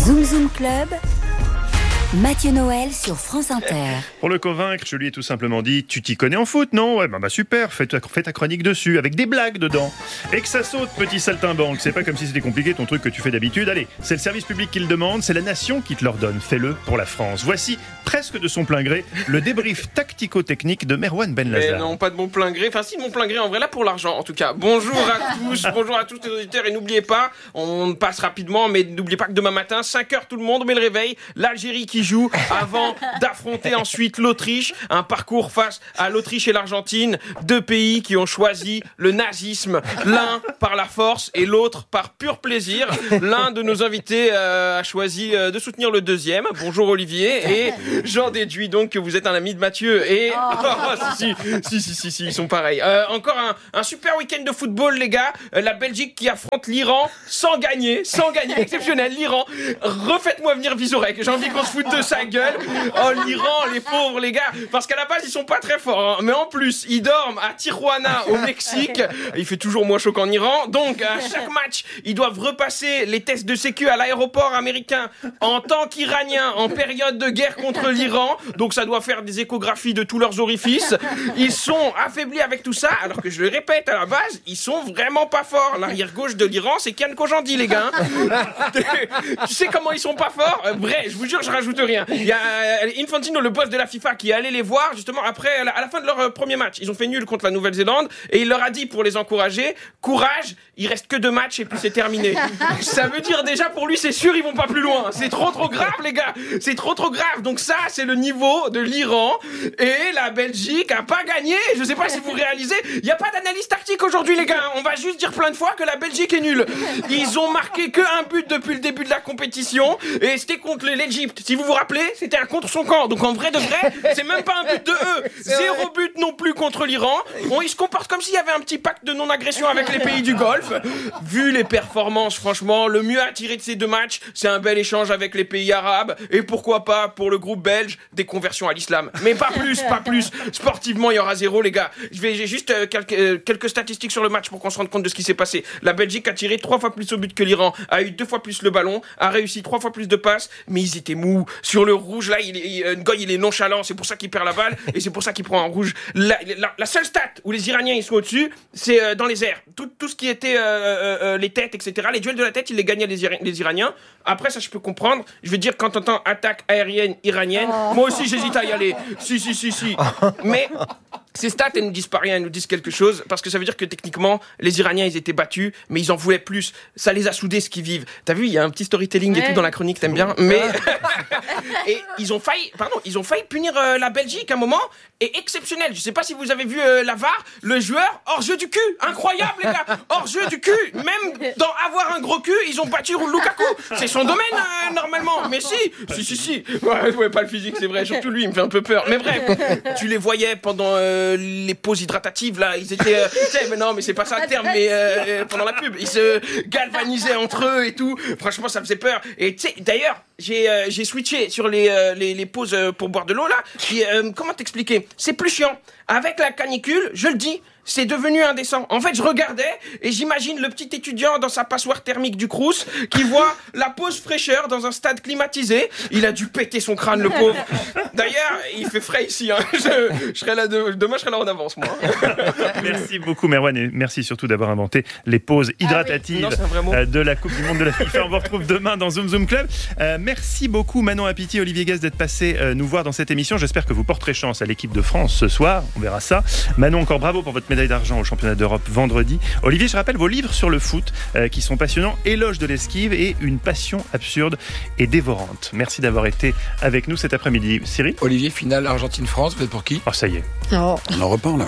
Zoom Zoom Club, Mathieu Noël sur France Inter. Pour le convaincre, je lui ai tout simplement dit « Tu t'y connais en foot, non ?» Ouais, bah super, fais ta chronique dessus, avec des blagues dedans. Et que ça saute, petit saltimbanque. C'est pas comme si c'était compliqué ton truc que tu fais d'habitude. Allez, c'est le service public qui le demande, c'est la nation qui te l'ordonne. Fais-le pour la France. Voici, presque de son plein gré, le débrief tactico-technique de Merwan Benlazar. Non, pas de mon plein gré. Enfin, si, mon plein gré, en vrai, là, pour l'argent, en tout cas. Bonjour à tous les auditeurs. Et n'oubliez pas, on passe rapidement, mais n'oubliez pas que demain matin, 5h, tout le monde met le réveil. L'Algérie qui joue avant d'affronter ensuite l'Autriche. Un parcours face à l'Autriche et l'Argentine. Deux pays qui ont choisi le nazisme. L'un par la force et l'autre par pur plaisir. L'un de nos invités a choisi de soutenir le deuxième. Bonjour Olivier. Et j'en déduis donc que vous êtes un ami de Mathieu. Et si, ils sont pareils. Encore un super week-end de football, les gars. La Belgique qui affronte l'Iran sans gagner. Exceptionnel, l'Iran. Refaites-moi venir Vizorek. J'ai envie qu'on se foute de sa gueule. Oh, l'Iran, les pauvres, les gars. Parce qu'à la base, ils sont pas très forts. Hein. Mais en plus, ils dorment à Tijuana, au Mexique. Il fait toujours moins chaud qu'en Iran. Donc, à chaque match, ils doivent repasser les tests de sécu à l'aéroport américain en tant qu'Iraniens, en période de guerre contre l'Iran. Donc, ça doit faire des échographies de tous leurs orifices. Ils sont affaiblis avec tout ça. Alors que je le répète, à la base, ils sont vraiment pas forts. L'arrière gauche de l'Iran, c'est Kian Kojandi, les gars. Tu sais comment ils sont pas forts? Bref, je vous jure, je rajoute rien. Il y a Infantino, le boss de la FIFA, qui est allé les voir justement après, à la fin de leur premier match. Ils ont fait nul contre la Nouvelle-Zélande et il leur a dit, pour les encourager, courage, il reste que 2 matchs et puis c'est terminé. Ça veut dire déjà pour lui, c'est sûr, ils vont pas plus loin. C'est trop grave, les gars. C'est trop grave. Donc ça, c'est le niveau de l'Iran et la Belgique a pas gagné. Je sais pas si vous réalisez, il y a pas d'analyse tactique aujourd'hui, les gars. On va juste dire plein de fois que la Belgique est nulle. Ils ont marqué que un but depuis le début de la compétition et c'était contre l'Égypte. Si vous vous rappelez, c'était un contre son camp. Donc en vrai de vrai, c'est même pas un but de eux. 0 but non plus contre l'Iran. Ils se comportent comme s'il y avait un petit pacte de non-agression avec les pays du Golfe. Vu les performances, franchement, le mieux à tirer de ces 2 matchs, c'est un bel échange avec les pays arabes. Et pourquoi pas, pour le groupe belge, des conversions à l'islam. Mais pas plus. Sportivement, il y aura 0, les gars. J'ai juste quelques statistiques sur le match pour qu'on se rende compte de ce qui s'est passé. La Belgique a tiré 3 fois plus au but que l'Iran, a eu 2 fois plus le ballon, a réussi 3 fois plus de passes, mais ils étaient mous. Sur le rouge, là, Ngoy, il est nonchalant, c'est pour ça qu'il perd la balle et c'est pour ça qu'il prend un rouge. La seule stat où les Iraniens ils sont au-dessus, c'est dans les airs. Tout ce qui était les têtes, etc. Les duels de la tête, ils les gagnaient les Iraniens. Après, ça, je peux comprendre. Je veux dire, quand t'entends attaque aérienne iranienne, moi aussi, j'hésite à y aller. Si. Mais ces stats, elles ne disent pas rien, elles nous disent quelque chose, parce que ça veut dire que techniquement, les Iraniens, ils étaient battus, mais ils en voulaient plus. Ça les a soudés, ce qu'ils vivent. T'as vu, il y a un petit storytelling et tout dans la chronique, t'aimes bien. Mais et ils ont failli punir la Belgique à un moment, et exceptionnel. Je sais pas si vous avez vu la VAR, le joueur hors jeu du cul, incroyable les gars, hors jeu du cul. Même dans avoir un gros cul, ils ont battu Lukaku. C'est son domaine normalement. Mais si. Ouais, pas le physique, c'est vrai. Surtout lui, il me fait un peu peur. Mais bref, tu les voyais pendant les pauses hydratatives là, ils étaient mais non, mais c'est pas ça le terme, mais pendant la pub, ils se galvanisaient entre eux et tout. Franchement, ça faisait peur. Et tu sais, d'ailleurs, j'ai switché sur les pauses pour boire de l'eau là. Qui, comment t'expliquer? C'est plus chiant. Avec la canicule, je le dis, c'est devenu indécent. En fait, je regardais et j'imagine le petit étudiant dans sa passoire thermique du Crous qui voit la pause fraîcheur dans un stade climatisé. Il a dû péter son crâne, le pauvre. D'ailleurs, il fait frais ici. Hein. Je serai là demain, je serai là en avance, moi. Merci beaucoup, Merwan, et merci surtout d'avoir inventé les pauses hydratatives de la Coupe du Monde de la FIFA. On vous retrouve demain dans Zoom Zoom Club. Merci beaucoup, Manon Apiti, Olivier Guest, d'être passé nous voir dans cette émission. J'espère que vous porterez chance à l'équipe de France ce soir. On verra ça. Manon, encore bravo pour votre médaille d'argent au championnat d'Europe vendredi. Olivier, je rappelle vos livres sur le foot qui sont passionnants. Éloge de l'esquive et une passion absurde et dévorante. Merci d'avoir été avec nous cet après-midi. Cyril? Olivier, finale Argentine-France, vous êtes pour qui? Oh, ça y est. On en reparle.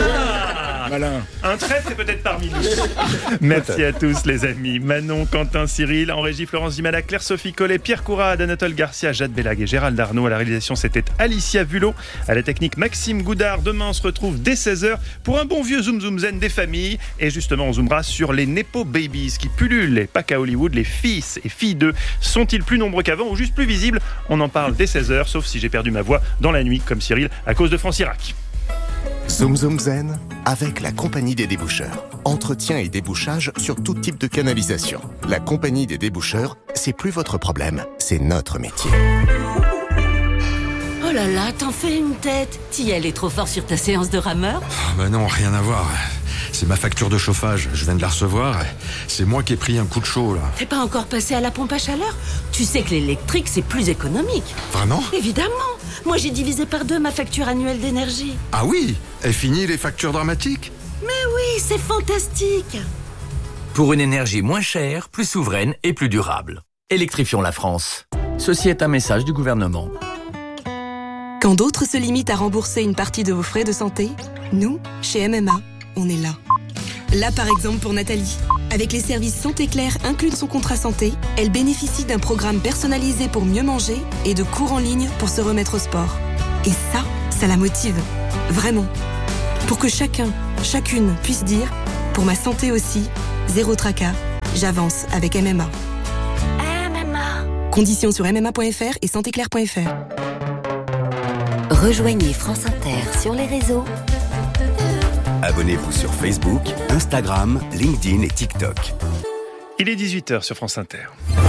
Malin. Un traître est peut-être parmi nous. Merci à tous les amis. Manon, Quentin, Cyril, en régie Florence Dimala, Claire-Sophie Collet, Pierre Courade, Anatole Garcia, Jade Belag et Gérald Arnaud. À la réalisation, c'était Alicia Vulot. À la technique, Maxime Goudard. Demain, on se retrouve dès 16h pour un bon vieux Zoom Zoom Zen des familles. Et justement, on zoomera sur les Nepo Babies qui pullulent, et pas qu'à Hollywood. Les fils et filles d'eux sont-ils plus nombreux qu'avant ou juste plus visibles? On en parle dès 16h, sauf si j'ai perdu ma voix dans la nuit, comme Cyril, à cause de France Irak. Zoom Zoom Zen avec la Compagnie des déboucheurs. Entretien et débouchage sur tout type de canalisation. La Compagnie des déboucheurs, c'est plus votre problème, c'est notre métier. Oh là là, t'en fais une tête. T'y allais trop fort sur ta séance de rameur ? Bah non, rien à voir. C'est ma facture de chauffage, je viens de la recevoir. C'est moi qui ai pris un coup de chaud, là. T'es pas encore passé à la pompe à chaleur ? Tu sais que l'électrique, c'est plus économique. Vraiment ? Évidemment. Moi, j'ai divisé par 2 ma facture annuelle d'énergie. Ah oui ? Est fini les factures dramatiques ? Mais oui, c'est fantastique. Pour une énergie moins chère, plus souveraine et plus durable. Électrifions la France. Ceci est un message du gouvernement. Quand d'autres se limitent à rembourser une partie de vos frais de santé, nous, chez MMA, on est là. Là, par exemple, pour Nathalie. Avec les services Santé Claire inclus dans son contrat santé, elle bénéficie d'un programme personnalisé pour mieux manger et de cours en ligne pour se remettre au sport. Et ça la motive. Vraiment. Pour que chacune puisse dire « Pour ma santé aussi, zéro tracas, j'avance avec MMA ». MMA. Conditions sur mma.fr et santéclaire.fr. Rejoignez France Inter sur les réseaux. Abonnez-vous sur Facebook, Instagram, LinkedIn et TikTok. Il est 18h sur France Inter.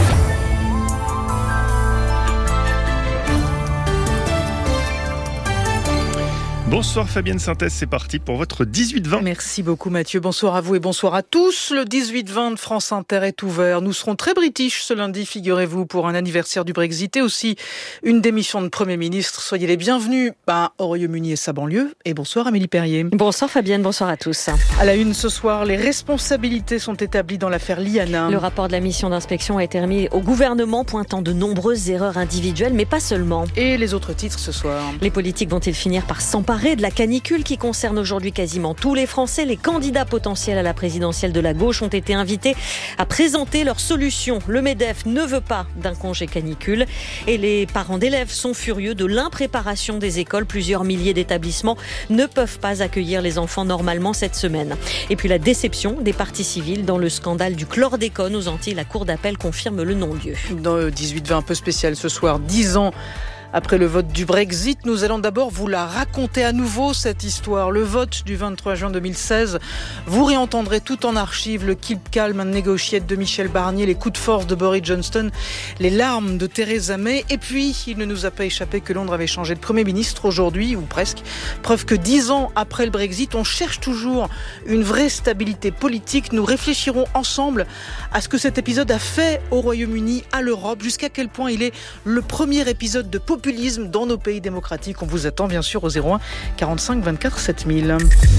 Bonsoir Fabienne Synthèse, c'est parti pour votre 18-20. Merci beaucoup Mathieu, bonsoir à vous et bonsoir à tous. Le 18-20 de France Inter est ouvert. Nous serons très british ce lundi, figurez-vous, pour un anniversaire du Brexit et aussi une démission de Premier ministre. Soyez les bienvenus au Royaume-Uni et sa banlieue. Et bonsoir Amélie Perrier. Bonsoir Fabienne, bonsoir à tous. À la une ce soir, les responsabilités sont établies dans l'affaire Liana. Le rapport de la mission d'inspection a été remis au gouvernement, pointant de nombreuses erreurs individuelles, mais pas seulement. Et les autres titres ce soir. Les politiques vont-ils finir par s'emparer de la canicule qui concerne aujourd'hui quasiment tous les Français? Les candidats potentiels à la présidentielle de la gauche ont été invités à présenter leurs solutions. Le MEDEF ne veut pas d'un congé canicule et les parents d'élèves sont furieux de l'impréparation des écoles. Plusieurs milliers d'établissements ne peuvent pas accueillir les enfants normalement cette semaine. Et puis la déception des parties civiles dans le scandale du chlordécone aux Antilles. La cour d'appel confirme le non-lieu. Dans le 18-20 un peu spécial ce soir, 10 ans après le vote du Brexit, nous allons d'abord vous la raconter à nouveau, cette histoire. Le vote du 23 juin 2016, vous réentendrez tout en archive le keep calm and negotiate de Michel Barnier, les coups de force de Boris Johnson, les larmes de Theresa May. Et puis, il ne nous a pas échappé que Londres avait changé de Premier ministre aujourd'hui, ou presque. Preuve que 10 ans après le Brexit, on cherche toujours une vraie stabilité politique. Nous réfléchirons ensemble à ce que cet épisode a fait au Royaume-Uni, à l'Europe, jusqu'à quel point il est le premier épisode de populisme dans nos pays démocratiques. On vous attend bien sûr au 01 45 24 7000.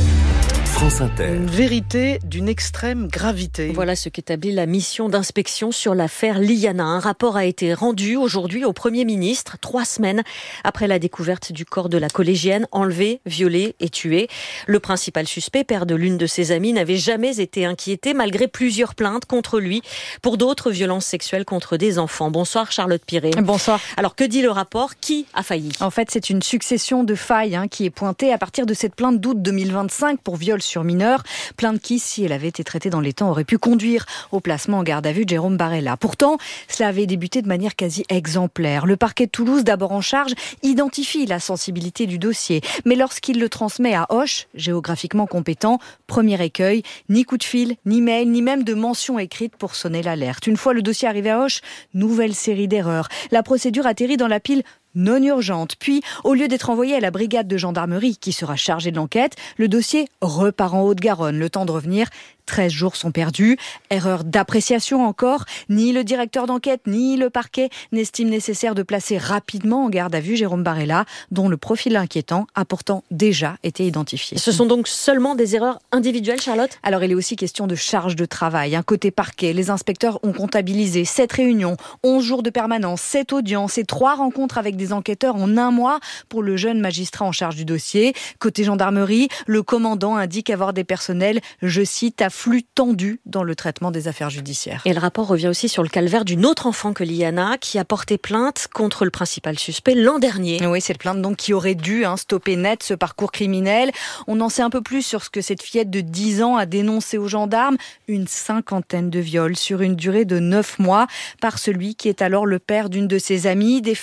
France Inter. Une vérité d'une extrême gravité. Voilà ce qu'établit la mission d'inspection sur l'affaire Liana. Un rapport a été rendu aujourd'hui au Premier ministre, 3 semaines après la découverte du corps de la collégienne enlevée, violée et tuée. Le principal suspect, père de l'une de ses amies, n'avait jamais été inquiété malgré plusieurs plaintes contre lui pour d'autres violences sexuelles contre des enfants. Bonsoir Charlotte Piré. Bonsoir. Alors que dit le rapport? Qui a failli? En fait, c'est une succession de failles qui est pointée à partir de cette plainte d'août 2025 pour viol sur mineur. Plainte qui, si elle avait été traitée dans les temps, aurait pu conduire au placement en garde à vue de Jérôme Barella. Pourtant, cela avait débuté de manière quasi exemplaire. Le parquet de Toulouse, d'abord en charge, identifie la sensibilité du dossier. Mais lorsqu'il le transmet à Auch, géographiquement compétent, premier écueil, ni coup de fil, ni mail, ni même de mention écrite pour sonner l'alerte. Une fois le dossier arrivé à Auch, nouvelle série d'erreurs. La procédure atterrit dans la pile non urgente. Puis, au lieu d'être envoyé à la brigade de gendarmerie qui sera chargée de l'enquête, le dossier repart en Haute-Garonne. Le temps de revenir, 13 jours sont perdus. Erreur d'appréciation encore. Ni le directeur d'enquête, ni le parquet n'estiment nécessaire de placer rapidement en garde à vue Jérôme Barella, dont le profil inquiétant a pourtant déjà été identifié. Ce sont donc seulement des erreurs individuelles, Charlotte? Alors, il est aussi question de charge de travail. Côté parquet, les inspecteurs ont comptabilisé 7 réunions, 11 jours de permanence, 7 audiences et 3 rencontres avec des enquêteurs en 1 mois pour le jeune magistrat en charge du dossier. Côté gendarmerie, le commandant indique avoir des personnels, je cite, à flux tendu dans le traitement des affaires judiciaires. Et le rapport revient aussi sur le calvaire d'une autre enfant que Liana, qui a porté plainte contre le principal suspect l'an dernier. Oui, cette plainte donc qui aurait dû stopper net ce parcours criminel. On en sait un peu plus sur ce que cette fillette de 10 ans a dénoncé aux gendarmes. Une 50aine de viols sur une durée de 9 mois par celui qui est alors le père d'une de ses amies. Des faits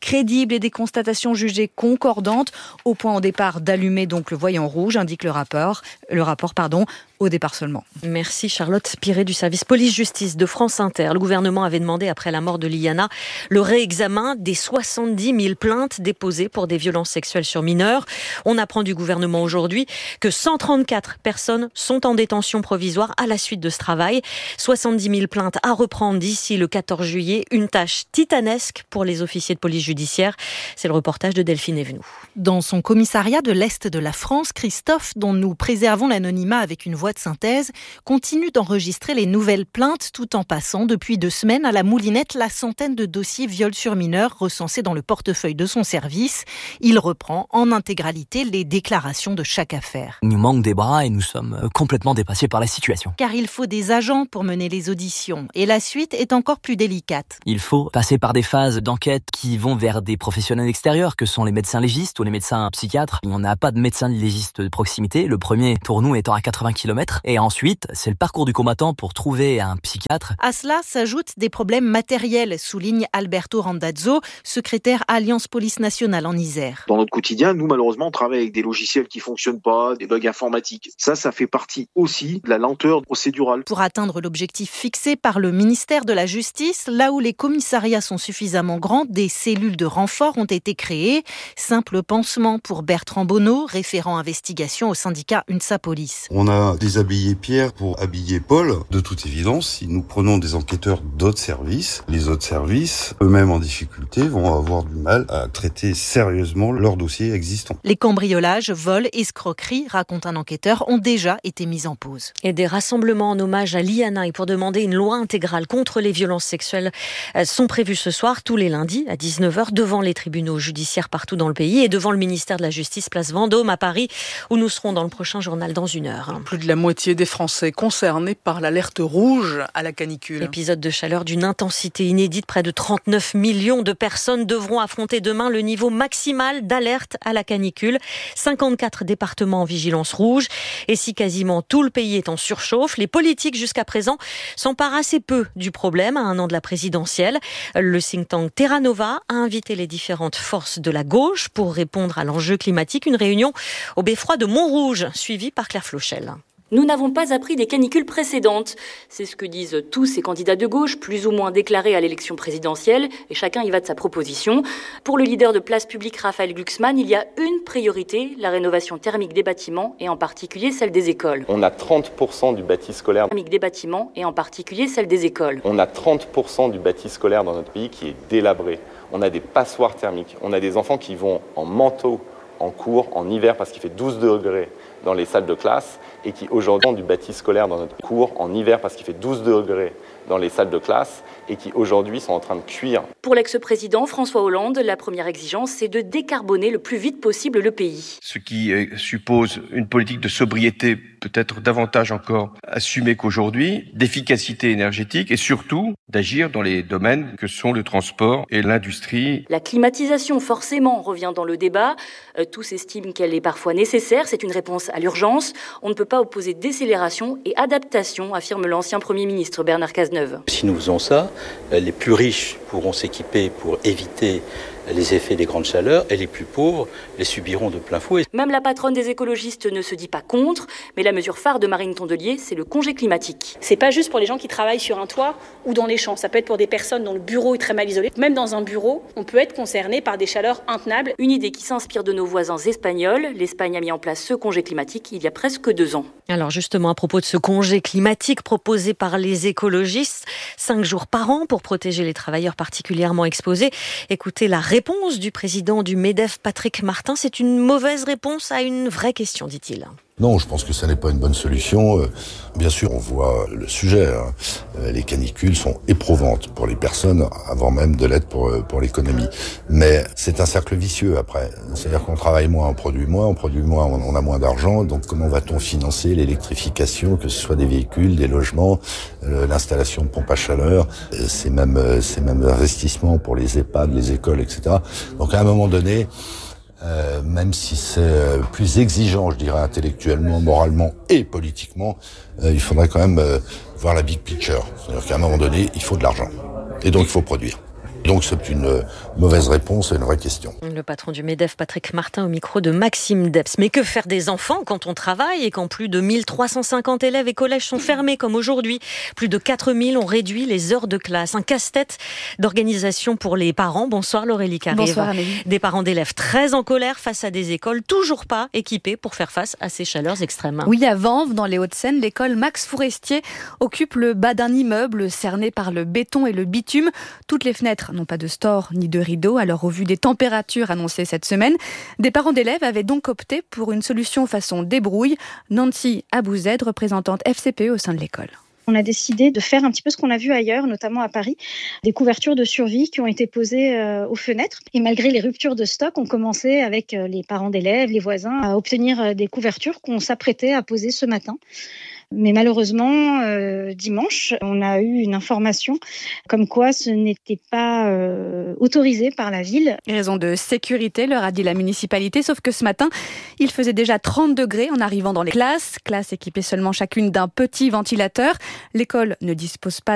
crédible et des constatations jugées concordantes, au point au départ d'allumer donc le voyant rouge, indique le rapport, au départ seulement. Merci Charlotte Piré du service police-justice de France Inter. Le gouvernement avait demandé, après la mort de Liana, le réexamen des 70 000 plaintes déposées pour des violences sexuelles sur mineurs. On apprend du gouvernement aujourd'hui que 134 personnes sont en détention provisoire à la suite de ce travail. 70 000 plaintes à reprendre d'ici le 14 juillet. Une tâche titanesque pour les officiers de police judiciaire. C'est le reportage de Delphine Evenou. Dans son commissariat de l'Est de la France, Christophe, dont nous préservons l'anonymat avec une voix de synthèse, continue d'enregistrer les nouvelles plaintes tout en passant depuis 2 semaines à la moulinette la centaine de dossiers viol sur mineurs recensés dans le portefeuille de son service. Il reprend en intégralité les déclarations de chaque affaire. Il nous manque des bras et nous sommes complètement dépassés par la situation. Car il faut des agents pour mener les auditions et la suite est encore plus délicate. Il faut passer par des phases d'enquête qui vont vers des professionnels extérieurs que sont les médecins légistes ou les médecins psychiatres. On n'a pas de médecin légiste de proximité, le premier pour nous étant à 80 km. Et ensuite, c'est le parcours du combattant pour trouver un psychiatre. À cela s'ajoutent des problèmes matériels, souligne Alberto Randazzo, secrétaire Alliance Police Nationale en Isère. Dans notre quotidien, nous malheureusement, on travaille avec des logiciels qui fonctionnent pas, des bugs informatiques. Ça fait partie aussi de la lenteur procédurale. Pour atteindre l'objectif fixé par le ministère de la Justice, là où les commissariats sont suffisamment grands, des cellules de renfort ont été créées. Simple pansement pour Bertrand Bonneau, référent investigation au syndicat UNSA Police. On a déshabillé Pierre pour habiller Paul. De toute évidence, si nous prenons des enquêteurs d'autres services, les autres services, eux-mêmes en difficulté, vont avoir du mal à traiter sérieusement leurs dossiers existants. Les cambriolages, vols, escroqueries, raconte un enquêteur, ont déjà été mis en pause. Et des rassemblements en hommage à Liana et pour demander une loi intégrale contre les violences sexuelles sont prévus ce soir, tous les lundis à 19h, devant les tribunaux judiciaires partout dans le pays et devant le ministère de la Justice, place Vendôme à Paris, où nous serons dans le prochain journal dans 1 heure. Plus de la moitié des Français concernés par l'alerte rouge à la canicule. Épisode de chaleur d'une intensité inédite. Près de 39 millions de personnes devront affronter demain le niveau maximal d'alerte à la canicule. 54 départements en vigilance rouge. Et si quasiment tout le pays est en surchauffe, les politiques jusqu'à présent s'emparent assez peu du problème à 1 an de la présidentielle. Le think tank Terra Nova a invité les différentes forces de la gauche pour répondre à l'enjeu climatique. Une réunion au beffroi de Montrouge, suivie par Claire Flochel. Nous n'avons pas appris des canicules précédentes. C'est ce que disent tous ces candidats de gauche, plus ou moins déclarés à l'élection présidentielle, et chacun y va de sa proposition. Pour le leader de Place Publique, Raphaël Glucksmann, il y a une priorité, la rénovation thermique des bâtiments, et en particulier celle des écoles. On a 30% du bâti scolaire. Thermique des bâtiments, et en particulier celle des écoles. On a 30% du bâti scolaire dans notre pays qui est délabré. On a des passoires thermiques. On a des enfants qui vont en manteau en cours, en hiver, parce qu'il fait 12 degrés dans les salles de classe, et qui aujourd'hui ont du bâti scolaire dans notre cours en hiver, parce qu'il fait 12 degrés dans les salles de classe, et qui aujourd'hui sont en train de cuire. Pour l'ex-président François Hollande, la première exigence, c'est de décarboner le plus vite possible le pays. Ce qui suppose une politique de sobriété peut-être davantage encore assumée qu'aujourd'hui, d'efficacité énergétique et surtout d'agir dans les domaines que sont le transport et l'industrie. La climatisation, forcément, revient dans le débat. Tous estiment qu'elle est parfois nécessaire. C'est une réponse à l'urgence. On ne peut pas opposer décélération et adaptation, affirme l'ancien Premier ministre Bernard Cazeneuve. Si nous faisons ça, les plus riches pourront s'équiper pour éviter les effets des grandes chaleurs et les plus pauvres les subiront de plein fouet. Même la patronne des écologistes ne se dit pas contre, mais la mesure phare de Marine Tondelier, c'est le congé climatique. C'est pas juste pour les gens qui travaillent sur un toit ou dans les champs, ça peut être pour des personnes dont le bureau est très mal isolé. Même dans un bureau, on peut être concerné par des chaleurs intenables. Une idée qui s'inspire de nos voisins espagnols. L'Espagne a mis en place ce congé climatique il y a presque 2 ans. Alors justement, à propos de ce congé climatique proposé par les écologistes, 5 jours par an pour protéger les travailleurs particulièrement exposés. Écoutez la réponse du président du MEDEF, Patrick Martin. C'est une mauvaise réponse à une vraie question, dit-il. Non, je pense que ça n'est pas une bonne solution. Bien sûr, on voit le sujet. Les canicules sont éprouvantes pour les personnes, avant même de l'être pour l'économie. Mais c'est un cercle vicieux après. C'est-à-dire qu'on travaille moins, on produit moins, on a moins d'argent. Donc comment va-t-on financer l'électrification, que ce soit des véhicules, des logements, l'installation de pompes à chaleur, c'est même investissement pour les EHPAD, les écoles, etc. Donc à un moment donné, même si c'est plus exigeant, je dirais, intellectuellement, moralement et politiquement, il faudrait quand même voir la big picture. C'est-à-dire qu'à un moment donné, il faut de l'argent. Et donc, il faut produire. Donc c'est une mauvaise réponse à une vraie question. Le patron du MEDEF, Patrick Martin, au micro de Maxime Debs. Mais que faire des enfants quand on travaille et quand plus de 1350 élèves et collèges sont fermés comme aujourd'hui? Plus de 4000 ont réduit les heures de classe. Un casse-tête d'organisation pour les parents. Bonsoir Laurélie Carrive. Bonsoir Amélie. Des parents d'élèves très en colère face à des écoles toujours pas équipées pour faire face à ces chaleurs extrêmes. Oui, à Vanves, dans les Hauts-de-Seine, l'école Max Forestier occupe le bas d'un immeuble cerné par le béton et le bitume. Toutes les fenêtres n'ont pas de stores ni de rideaux. Alors, au vu des températures annoncées cette semaine, des parents d'élèves avaient donc opté pour une solution façon débrouille. Nancy Abouzed, représentante FCPE au sein de l'école. On a décidé de faire un petit peu ce qu'on a vu ailleurs, notamment à Paris, des couvertures de survie qui ont été posées aux fenêtres. Et malgré les ruptures de stock, on commençait avec les parents d'élèves, les voisins, à obtenir des couvertures qu'on s'apprêtait à poser ce matin. Mais malheureusement, dimanche, on a eu une information comme quoi ce n'était pas autorisé par la ville. Raison de sécurité, leur a dit la municipalité, sauf que ce matin, il faisait déjà 30 degrés en arrivant dans les classes équipées seulement chacune d'un petit ventilateur. L'école ne dispose pas